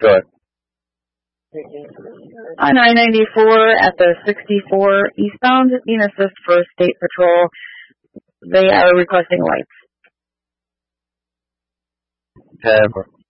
Go ahead. On I-94 at the 64 eastbound, being assist for State Patrol. They are requesting lights. Okay.